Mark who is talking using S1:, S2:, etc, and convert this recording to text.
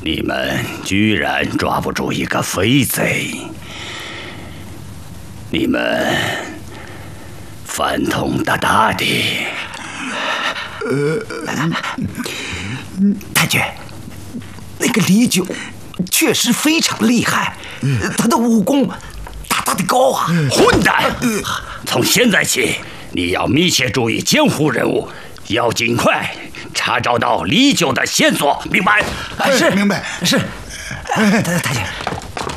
S1: 你们居然抓不住一个飞贼！你们反同的大的。
S2: 太君，那个李九确实非常厉害，他的武功大大的高啊！
S1: 混蛋！从现在起，你要密切注意江湖人物，要尽快查找到李九的线索，明白？
S2: 是，
S3: 明白。
S2: 是。太君，